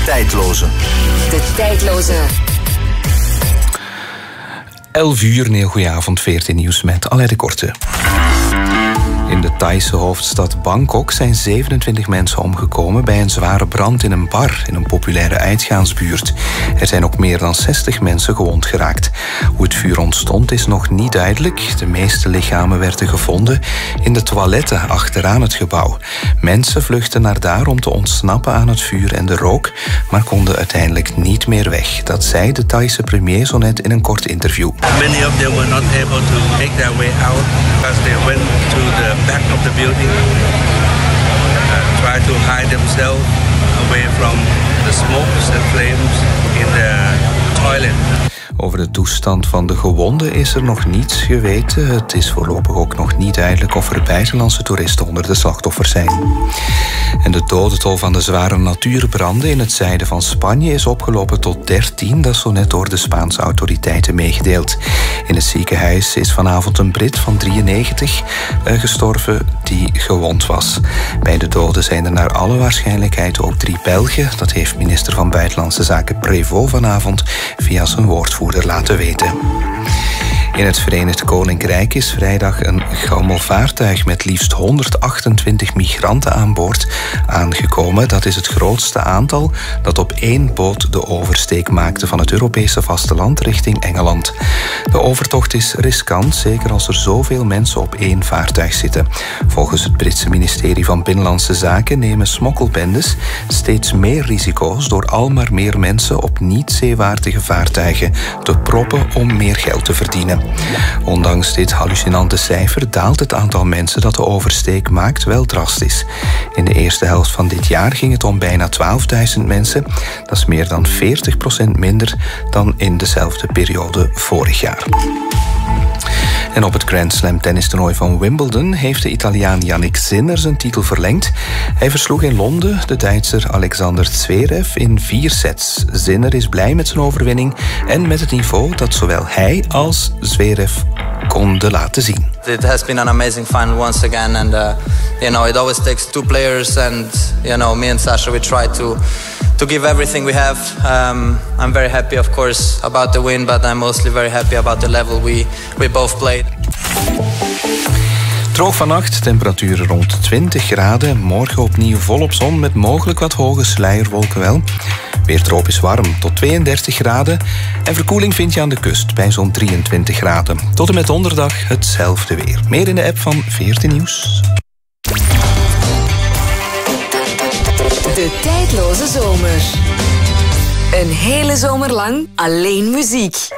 tijdloze. De tijdloze. 11 uur, een heel goeie avond, 14 nieuws met Alain de Korte. In de Thaise hoofdstad Bangkok zijn 27 mensen omgekomen bij een zware brand in een bar in een populaire uitgaansbuurt. Er zijn ook meer dan 60 mensen gewond geraakt. Hoe het vuur ontstond is nog niet duidelijk. De meeste lichamen werden gevonden in de toiletten achteraan het gebouw. Mensen vluchtten naar daar om te ontsnappen aan het vuur en de rook, maar konden uiteindelijk niet meer weg. Dat zei de Thaise premier zo net in een kort interview. Many of them were not able to make their way out because they went to the back of the building, try to hide themselves away from the smokes and flames in the toilet. Over de toestand van de gewonden is er nog niets geweten. Het is voorlopig ook nog niet duidelijk of er buitenlandse toeristen onder de slachtoffers zijn. En de dodental van de zware natuurbranden in het zuiden van Spanje is opgelopen tot 13. Dat is zo net door de Spaanse autoriteiten meegedeeld. In het ziekenhuis is vanavond een Brit van 93 gestorven die gewond was. Bij de doden zijn er naar alle waarschijnlijkheid ook 3 Belgen. Dat heeft minister van Buitenlandse Zaken Prévost vanavond via zijn woordvoerder laten weten. In het Verenigd Koninkrijk is vrijdag een gammelvaartuig met liefst 128 migranten aan boord aangekomen. Dat is het grootste aantal dat op 1 boot de oversteek maakte van het Europese vasteland richting Engeland. De overtocht is riskant, zeker als er zoveel mensen op 1 vaartuig zitten. Volgens het Britse ministerie van Binnenlandse Zaken nemen smokkelbendes steeds meer risico's door al maar meer mensen op niet-zeewaardige vaartuigen te proppen om meer geld te verdienen. Ondanks dit hallucinante cijfer daalt het aantal mensen dat de oversteek maakt wel drastisch. In de eerste helft van dit jaar ging het om bijna 12.000 mensen. Dat is meer dan 40% minder dan in dezelfde periode vorig jaar. En op het Grand Slam tennistoernooi van Wimbledon heeft de Italiaan Jannik Sinner zijn titel verlengd. Hij versloeg in Londen de Duitser Alexander Zverev in 4 sets. Sinner is blij met zijn overwinning en met het niveau dat zowel hij als Zverev konden laten zien. It has been an amazing final once again, and it always takes 2 players, and me and Sasha, we try to give everything we have. I'm very happy, of course, about the win, but I'm mostly very happy about the level we both played. Droog vannacht, temperaturen rond 20 graden. Morgen opnieuw volop zon met mogelijk wat hoge sluierwolken wel. Weer tropisch warm tot 32 graden. En verkoeling vind je aan de kust bij zo'n 23 graden. Tot en met donderdag hetzelfde weer. Meer in de app van 14 Nieuws. De tijdloze zomer. Een hele zomer lang alleen muziek.